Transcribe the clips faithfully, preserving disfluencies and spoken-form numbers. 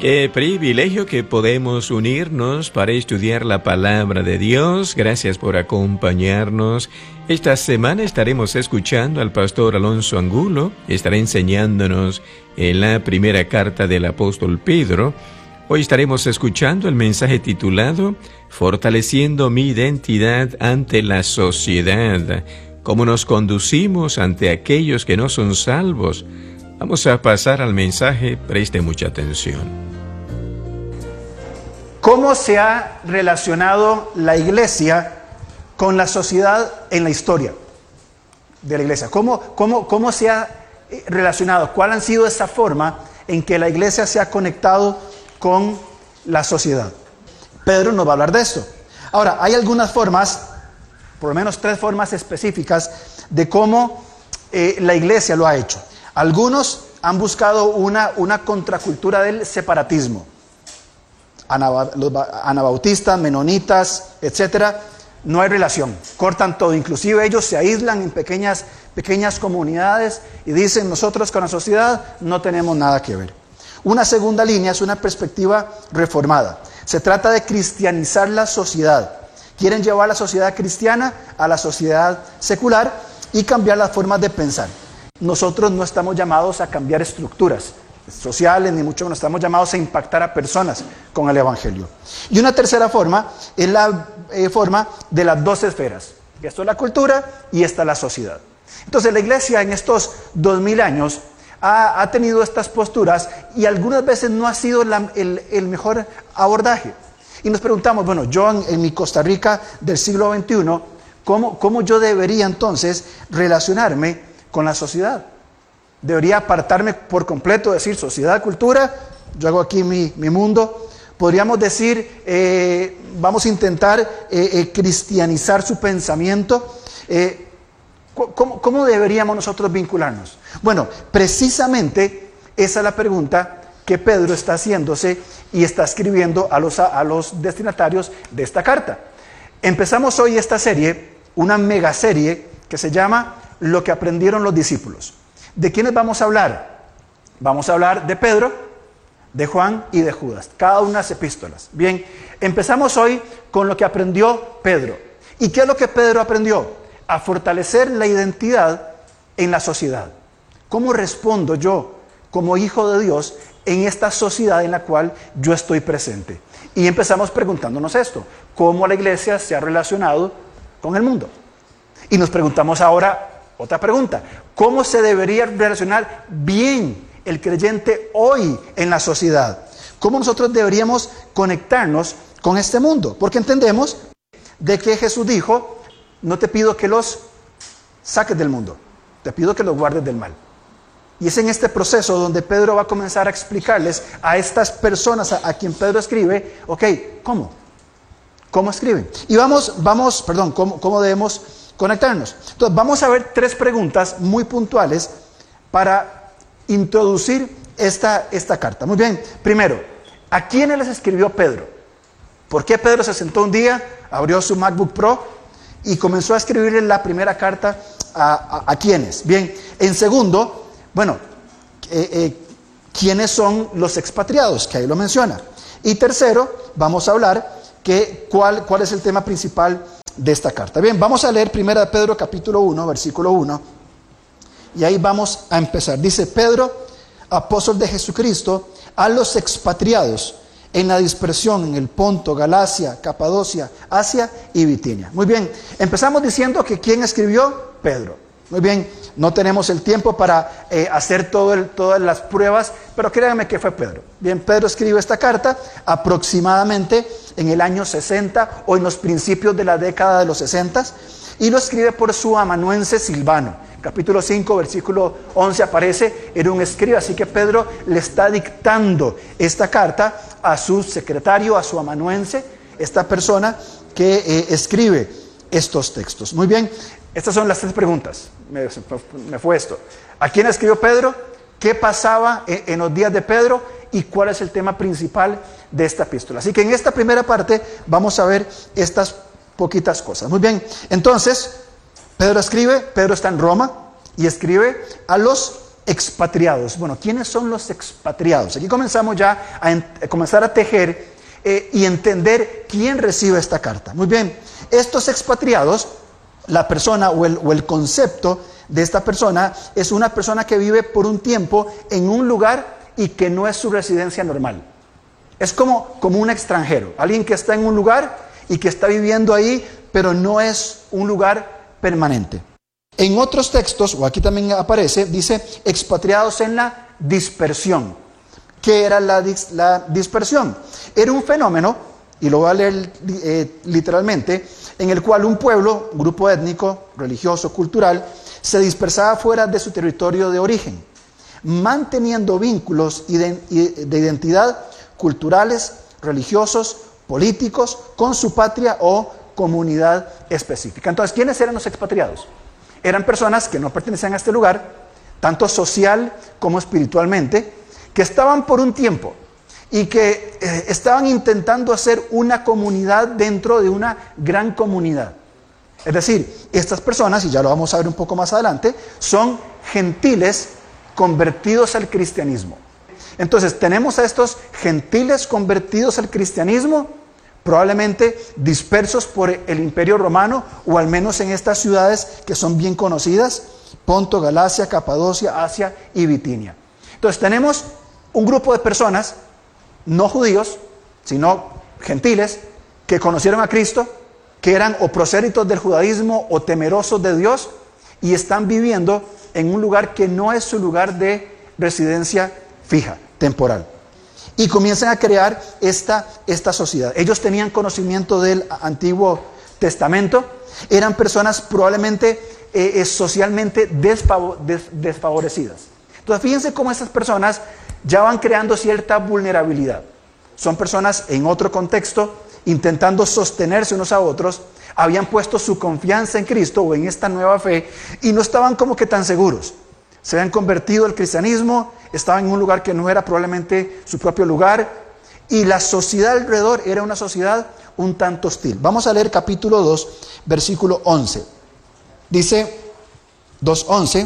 Qué privilegio que podemos unirnos para estudiar la palabra de Dios. Gracias por acompañarnos. Esta semana estaremos escuchando al pastor Alonso Angulo. Estará enseñándonos en la primera carta del apóstol Pedro. Hoy estaremos escuchando el mensaje titulado Fortaleciendo mi identidad ante la sociedad. Cómo nos conducimos ante aquellos que no son salvos. Vamos a pasar al mensaje. Preste mucha atención. ¿Cómo se ha relacionado la iglesia con la sociedad en la historia de la iglesia? ¿Cómo, cómo, cómo se ha relacionado? ¿Cuál ha sido esa forma en que la iglesia se ha conectado con la sociedad? Pedro nos va a hablar de esto. Ahora, hay algunas formas, por lo menos tres formas específicas de cómo eh, la iglesia lo ha hecho. Algunos han buscado una, una contracultura del separatismo. Los anabautistas, menonitas, etcétera, no hay relación, cortan todo, inclusive ellos se aíslan en pequeñas, pequeñas comunidades y dicen nosotros con la sociedad no tenemos nada que ver. Una segunda línea es una perspectiva reformada, se trata de cristianizar la sociedad, quieren llevar la sociedad cristiana a la sociedad secular y cambiar las formas de pensar. Nosotros no estamos llamados a cambiar estructuras sociales, ni mucho menos estamos llamados a impactar a personas con el Evangelio. Y una tercera forma es la eh, forma de las dos esferas. Esto es la cultura y esta es la sociedad. Entonces la iglesia en estos dos mil años ha, ha tenido estas posturas y algunas veces no ha sido la, el, el mejor abordaje. Y nos preguntamos, bueno, yo en, en mi Costa Rica del siglo veintiuno, ¿cómo, cómo yo debería entonces relacionarme con la sociedad? Debería apartarme por completo, decir sociedad, cultura, yo hago aquí mi, mi mundo. Podríamos decir, eh, vamos a intentar eh, eh, cristianizar su pensamiento. Eh, ¿cómo, ¿Cómo deberíamos nosotros vincularnos? Bueno, precisamente esa es la pregunta que Pedro está haciéndose y está escribiendo a los, a los destinatarios de esta carta. Empezamos hoy esta serie, una mega serie que se llama Lo que aprendieron los discípulos. ¿De quiénes vamos a hablar? Vamos a hablar de Pedro, de Juan y de Judas, cada una de las epístolas. Bien, empezamos hoy con lo que aprendió Pedro. ¿Y qué es lo que Pedro aprendió? A fortalecer la identidad en la sociedad. ¿Cómo respondo yo como hijo de Dios en esta sociedad en la cual yo estoy presente? Y empezamos preguntándonos esto, ¿cómo la iglesia se ha relacionado con el mundo? Y nos preguntamos ahora otra pregunta, ¿cómo se debería relacionar bien el creyente hoy en la sociedad? ¿Cómo nosotros deberíamos conectarnos con este mundo? Porque entendemos de que Jesús dijo, no te pido que los saques del mundo, te pido que los guardes del mal. Y es en este proceso donde Pedro va a comenzar a explicarles a estas personas a, a quien Pedro escribe, ok, ¿cómo? ¿Cómo escriben? Y vamos, vamos, perdón, ¿cómo, cómo debemos conectarnos? Entonces vamos a ver tres preguntas muy puntuales para introducir esta, esta carta. Muy bien, primero, ¿a quiénes les escribió Pedro? ¿Por qué Pedro se sentó un día, abrió su MacBook Pro y comenzó a escribirle la primera carta a, a, a quiénes? Bien, en segundo, bueno, eh, eh, ¿quiénes son los expatriados? Que ahí lo menciona. Y tercero, vamos a hablar que cuál, cuál es el tema principal de esta carta. Bien, vamos a leer primero de Pedro capítulo uno, versículo uno, y ahí vamos a empezar. Dice Pedro, apóstol de Jesucristo, a los expatriados en la dispersión en el Ponto, Galacia, Capadocia, Asia y Bitinia. Muy bien, empezamos diciendo que ¿quién escribió? Pedro. Muy bien, no tenemos el tiempo para eh, hacer todo el, todas las pruebas, pero créanme que fue Pedro. Bien, Pedro escribe esta carta aproximadamente en el año sesenta o en los principios de la década de los sesenta y lo escribe por su amanuense Silvano. Capítulo cinco, versículo once aparece, era un escriba, así que Pedro le está dictando esta carta a su secretario, a su amanuense, esta persona que eh, escribe estos textos. Muy bien, estas son las tres preguntas. Me, me fue esto. ¿A quién escribió Pedro? ¿Qué pasaba en, en los días de Pedro? ¿Y cuál es el tema principal de esta epístola? Así que en esta primera parte vamos a ver estas poquitas cosas. Muy bien, entonces Pedro escribe, Pedro está en Roma y escribe a los expatriados. Bueno, ¿quiénes son los expatriados? Aquí comenzamos ya a, a comenzar a tejer eh, y entender quién recibe esta carta. Muy bien, estos expatriados, la persona o el, o el concepto de esta persona es una persona que vive por un tiempo en un lugar y que no es su residencia normal. Es como, como un extranjero, alguien que está en un lugar y que está viviendo ahí, pero no es un lugar permanente. En otros textos, o aquí también aparece, dice expatriados en la dispersión. ¿Qué era la, dis, la dispersión? Era un fenómeno, y lo voy a leer eh, literalmente, en el cual un pueblo, un grupo étnico, religioso, cultural, se dispersaba fuera de su territorio de origen, manteniendo vínculos de identidad culturales, religiosos, políticos, con su patria o comunidad específica. Entonces, ¿quiénes eran los expatriados? Eran personas que no pertenecían a este lugar, tanto social como espiritualmente, que estaban por un tiempo y que eh, estaban intentando hacer una comunidad dentro de una gran comunidad. Es decir, estas personas, y ya lo vamos a ver un poco más adelante, son gentiles convertidos al cristianismo. Entonces, tenemos a estos gentiles convertidos al cristianismo, probablemente dispersos por el Imperio Romano, o al menos en estas ciudades que son bien conocidas, Ponto, Galacia, Capadocia, Asia y Bitinia. Entonces, tenemos un grupo de personas, no judíos, sino gentiles, que conocieron a Cristo, que eran o prosélitos del judaísmo o temerosos de Dios, y están viviendo en un lugar que no es su lugar de residencia fija, temporal. Y comienzan a crear esta, esta sociedad. Ellos tenían conocimiento del Antiguo Testamento, eran personas probablemente eh, eh, socialmente desfavo, des, desfavorecidas. Entonces, fíjense cómo estas personas ya van creando cierta vulnerabilidad. Son personas en otro contexto, intentando sostenerse unos a otros, habían puesto su confianza en Cristo o en esta nueva fe y no estaban como que tan seguros. Se habían convertido al cristianismo, estaban en un lugar que no era probablemente su propio lugar, y la sociedad alrededor era una sociedad un tanto hostil. Vamos a leer capítulo dos, versículo once. Dice dos once: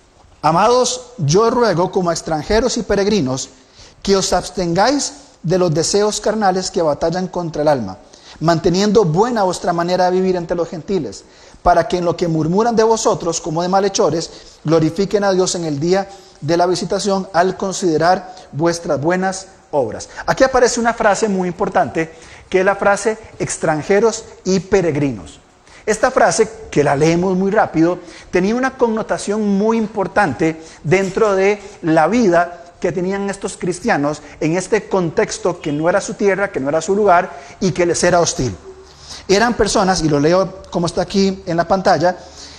Amados, yo ruego como a extranjeros y peregrinos que os abstengáis de los deseos carnales que batallan contra el alma, manteniendo buena vuestra manera de vivir entre los gentiles, para que en lo que murmuran de vosotros como de malhechores, glorifiquen a Dios en el día de la visitación al considerar vuestras buenas obras. Aquí aparece una frase muy importante, que es la frase extranjeros y peregrinos. Esta frase, que la leemos muy rápido, tenía una connotación muy importante dentro de la vida que tenían estos cristianos en este contexto que no era su tierra, que no era su lugar y que les era hostil. Eran personas, y lo leo como está aquí en la pantalla,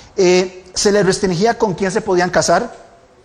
eh, se les restringía con quién se podían casar,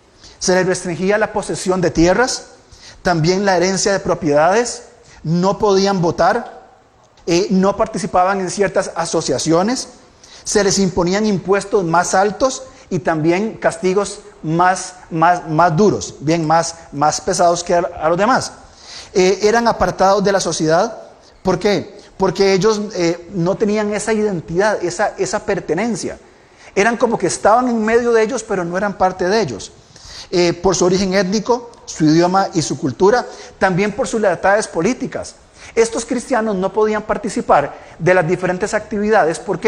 se les restringía la posesión de tierras, también la herencia de propiedades, no podían votar, eh, no participaban en ciertas asociaciones, se les imponían impuestos más altos y también castigos más, más, más duros, bien más, más pesados que a, a los demás. Eh, eran apartados de la sociedad. ¿Por qué? Porque ellos eh, no tenían esa identidad, esa, esa pertenencia. Eran como que estaban en medio de ellos, pero no eran parte de ellos. Eh, por su origen étnico, su idioma y su cultura, también por sus lealtades políticas. Estos cristianos no podían participar de las diferentes actividades. ¿Por qué?